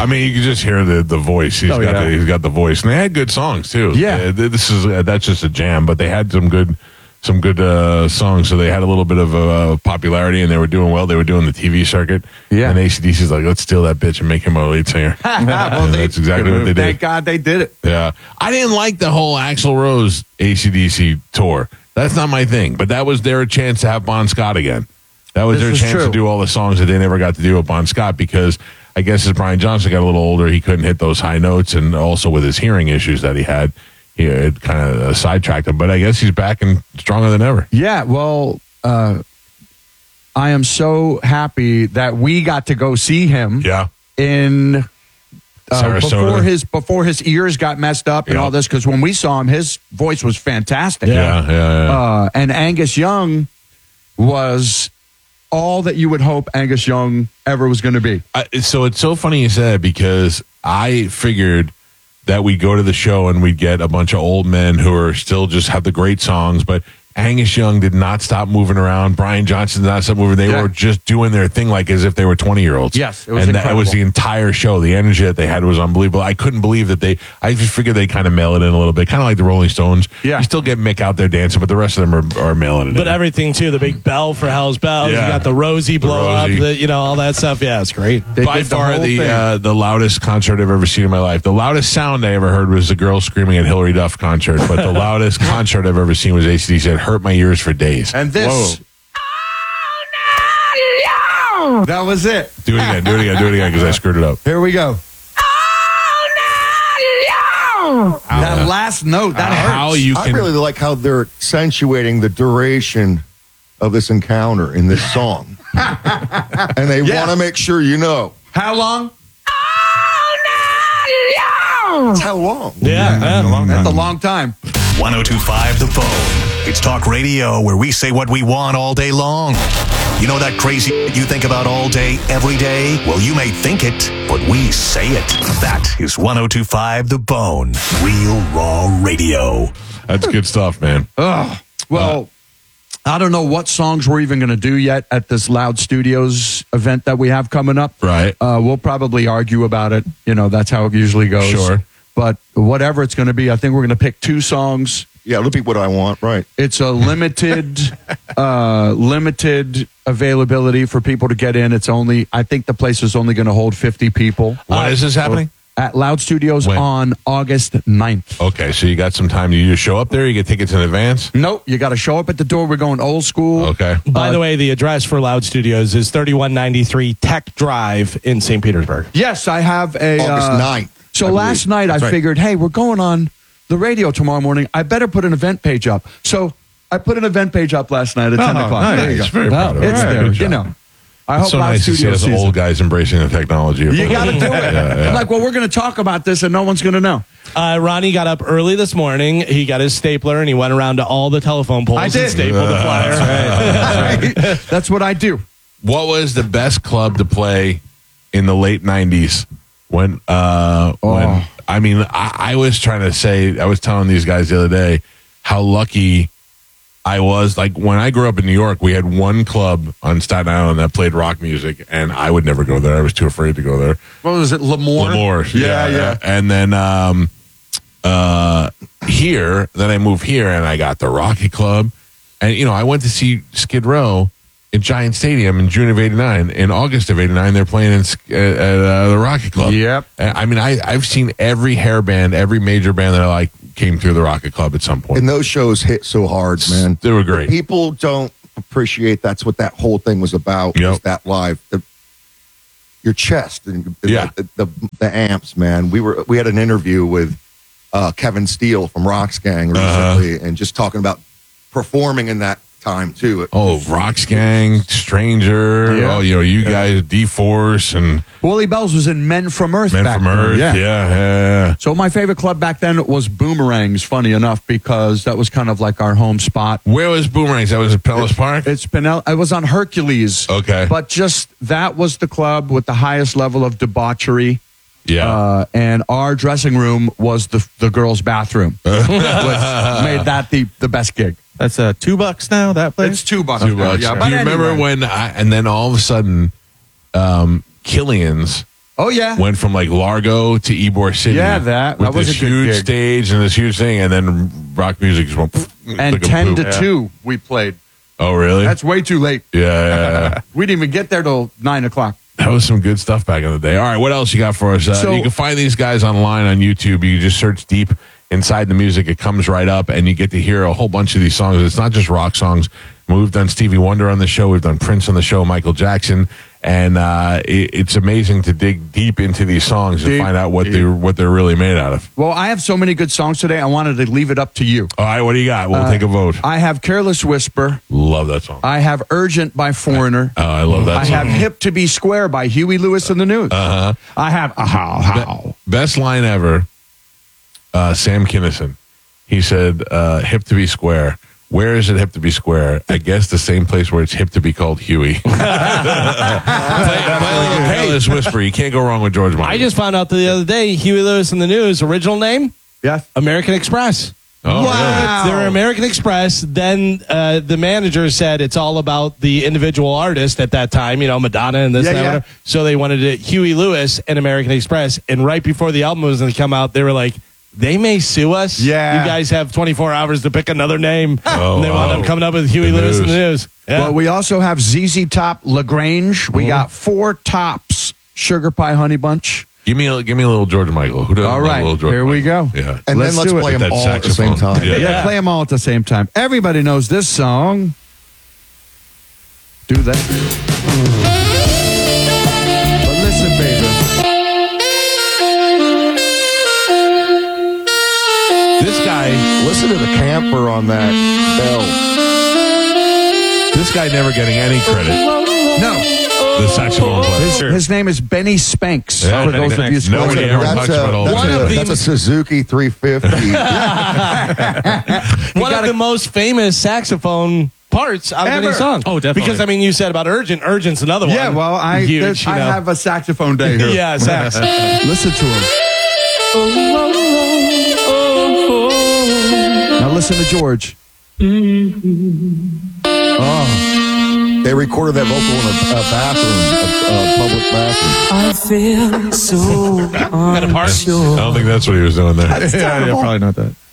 mean, you can just hear the voice. He's got the voice, and they had good songs too. Yeah, that's just a jam, but they had some good songs. So they had a little bit of popularity, and they were doing well. They were doing the TV circuit. Yeah, and AC/DC's like, let's steal that bitch and make him our lead singer. Well, that's exactly what they did. Thank God they did it. Yeah, I didn't like the whole Axl Rose AC/DC tour. That's not my thing. But that was their chance to have Bon Scott again. That was their chance to do all the songs that they never got to do with Bon Scott, because I guess as Brian Johnson got a little older, he couldn't hit those high notes, and also with his hearing issues that he had, it kind of sidetracked him. But I guess he's back and stronger than ever. Yeah, well, I am so happy that we got to go see him. Yeah. In Sarasota. before his ears got messed up and all this, because when we saw him, his voice was fantastic. Yeah. And Angus Young was all that you would hope Angus Young ever was going to be. So it's so funny you said it, because I figured that we'd go to the show and we'd get a bunch of old men who are still just have the great songs, but Angus Young did not stop moving around. Brian Johnson did not stop moving. They were just doing their thing like as if they were 20-year-olds. Yes, it was and incredible. that was the entire show. The energy that they had was unbelievable. I couldn't believe that I just figured they kind of mail it in a little bit, kind of like the Rolling Stones. Yeah. You still get Mick out there dancing, but the rest of them are mailing it in. But everything, too, the big bell for Hell's Bells. Yeah. You got the Rosie blow up, all that stuff. Yeah, it's great. By far the loudest concert I've ever seen in my life. The loudest sound I ever heard was the girl screaming at Hillary Duff concert, but the loudest concert I've ever seen was AC/DC. It hurt my ears for days. And this. Whoa. Oh, no! That was it. Do it again, because I screwed it up. Here we go. Oh, no! That last note, that hurts. I really like how they're accentuating the duration of this encounter in this song. And they want to make sure you know. How long? That's how long? Yeah, that's a long time. 102.5 The Phone. It's talk radio where we say what we want all day long. You know that crazy you think about all day, every day? Well, you may think it, but we say it. That is 102.5 The Bone. Real raw radio. That's good stuff, man. Well, I don't know what songs we're even going to do yet at this Loud Studios event that we have coming up. Right. We'll probably argue about it. That's how it usually goes. Sure. But whatever it's going to be, I think we're going to pick 2 songs. Yeah, it'll be what I want, right. It's a limited availability for people to get in. I think the place is only going to hold 50 people. When is this happening? At Loud Studios on August 9th. Okay, so you got some time. You just show up there? You get tickets in advance? Nope, you got to show up at the door. We're going old school. Okay. By the way, the address for Loud Studios is 3193 Tech Drive in St. Petersburg. Yes, I have a... August 9th. So last night I figured, hey, we're going on the radio tomorrow morning. I better put an event page up. So I put an event page up last night at 10 o'clock. Nice. There you go. Very proud of it. It's All right, there, good job. I hope It's so Loud nice to see Studios us sees old it. guys embracing the technology. You got to do it. Yeah. I'm like, well, we're going to talk about this and no one's going to know. Ronnie got up early this morning. He got his stapler and he went around to all the telephone poles and stapled the flyer. That's what I do. What was the best club to play in the late 90s? When I was trying to say, I was telling these guys the other day how lucky I was. Like when I grew up in New York, we had one club on Staten Island that played rock music, and I would never go there. I was too afraid to go there. What was it, Lemoore? Lemoore, yeah. And then then I moved here, and I got the Rocket Club, and I went to see Skid Row in Giant Stadium in June of '89. In August of '89, they're playing at the Rocket Club. Yep. I mean, I've seen every hair band, every major band that I like came through the Rocket Club at some point. And those shows hit so hard, man. They were great. People don't appreciate that's what that whole thing was about. Yep. Was that live. Your chest and the amps, man. We had an interview with Kevin Steele from Rock's Gang recently, and just talking about performing in that time too. Rock's Gang, Stranger. Yeah. You guys, D-Force, and Willie Bells was in Men from Earth. Men back from then. Earth. Yeah. So my favorite club back then was Boomerangs. Funny enough, because that was kind of like our home spot. Where was Boomerangs? That was at Pinellas Park. I was on Hercules. Okay, but just that was the club with the highest level of debauchery. Yeah, and our dressing room was the girls' bathroom, which made that the best gig. That's $2 now, that place? It's $2. $2. Yeah, Do you remember when, and then all of a sudden, Killian's Oh, yeah. Went from like Largo to Ybor City. Yeah, that with was this a good huge gig. stage and this huge thing, and then rock music just went. And like a 10 poop. to 2 we played. Oh, really? That's way too late. yeah. We didn't even get there till 9 o'clock. That was some good stuff back in the day. All right, what else you got for us? So- you can find these guys online on YouTube. You just search deep inside the music. It comes right up, and you get to hear a whole bunch of these songs. It's not just rock songs. We've done Stevie Wonder on the show. We've done Prince on the show, Michael Jackson. And it's amazing to dig deep into these songs and find out what they're really made out of. Well, I have so many good songs today, I wanted to leave it up to you. All right, what do you got? We'll take a vote. I have Careless Whisper. Love that song. I have Urgent by Foreigner. Oh, I love that I song. have Hip to Be Square by Huey Lewis and the News. Uh-huh. I have How. Best line ever, Sam Kinison. He said, hip to be square. Where is it hip to be square? I guess the same place where it's hip to be called Huey. Play Careless Whisper. You can't go wrong with George Michael. I just found out the other day, Huey Lewis and the News, original name, Yes. American Express. Oh, Wow. They're American Express. Then the manager said it's all about the individual artist at that time, Madonna and this Yeah, and that. yeah. Whatever. So they wanted it Huey Lewis and American Express. And right before the album was going to come out, they were like, they may sue us. Yeah. You guys have 24 hours to pick another name. Oh, and they wound wow. up coming up with Huey The Lewis and the News. News. Yeah. Well, we also have ZZ Top, LaGrange. We got 4 Tops, Sugar Pie Honey Bunch. Give me a little George Michael. Who doesn't All love right, a little George here we Michael? go. Yeah. And Let's then let's do it. play them That all at the same saxophone. time. Yeah. Yeah, play them all at the same time. Everybody knows this song. Do that. But listen, baby. This guy, Listen to the camper on that bell. this guy never getting any credit. No, The saxophone player. his name is Benny Spanks. Yeah, for Benny those of you Spanks. Nobody who ever don't know. talks about old That's a Suzuki 350. One of the most famous saxophone parts out of any Ever. song. Oh, definitely. Because, you said about Urgent. Urgent's another one. Yeah, well, I Huge, I have a saxophone day here. Yeah, sax. Listen to him. Now listen to George. Oh, They recorded that vocal in a bathroom, a public bathroom. I feel so Got a part? I don't think that's what he was doing there. Yeah, probably not that.